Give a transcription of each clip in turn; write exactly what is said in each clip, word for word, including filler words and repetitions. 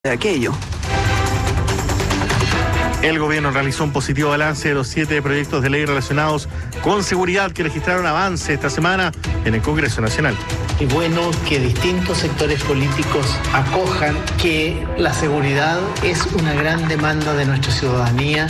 de aquello. El gobierno realizó un positivo balance de los siete proyectos de ley relacionados con seguridad que registraron avance esta semana en el Congreso Nacional. Es bueno que distintos sectores políticos acojan que la seguridad es una gran demanda de nuestra ciudadanía.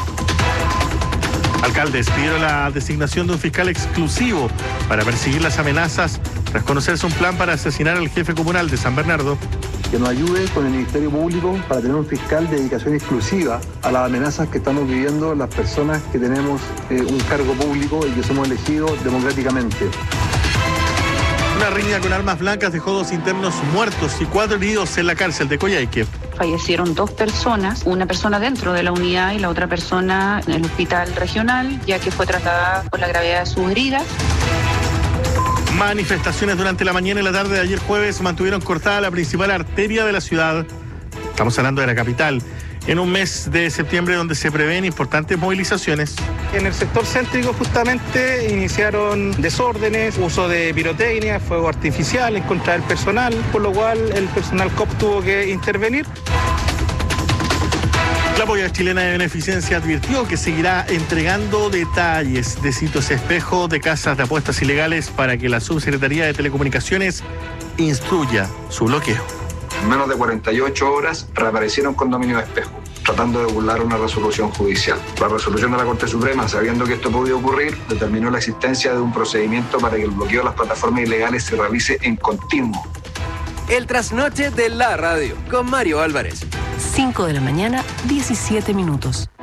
Alcaldes pidieron la designación de un fiscal exclusivo para perseguir las amenazas tras conocerse un plan para asesinar al jefe comunal de San Bernardo. Que nos ayude con el Ministerio Público para tener un fiscal de dedicación exclusiva a las amenazas que estamos viviendo las personas que tenemos eh, un cargo público y que somos elegidos democráticamente. Una riña con armas blancas dejó dos internos muertos y cuatro heridos en la cárcel de Coyhaique. Fallecieron dos personas, una persona dentro de la unidad y la otra persona en el hospital regional, ya que fue trasladada por la gravedad de sus heridas. Manifestaciones durante la mañana y la tarde de ayer jueves mantuvieron cortada la principal arteria de la ciudad. Estamos hablando de la capital. En un mes de septiembre donde se prevén importantes movilizaciones. En el sector céntrico justamente iniciaron desórdenes, uso de pirotecnia, fuego artificial en contra del personal, por lo cual el personal C O P tuvo que intervenir. La Polla Chilena de Beneficencia advirtió que seguirá entregando detalles de sitios espejo de casas de apuestas ilegales para que la Subsecretaría de Telecomunicaciones instruya su bloqueo. En menos de cuarenta y ocho horas reaparecieron condominios espejo, tratando de burlar una resolución judicial. La resolución de la Corte Suprema, sabiendo que esto podía ocurrir, determinó la existencia de un procedimiento para que el bloqueo de las plataformas ilegales se realice en continuo. El trasnoche de la radio, con Mario Álvarez. cinco de la mañana, diecisiete minutos.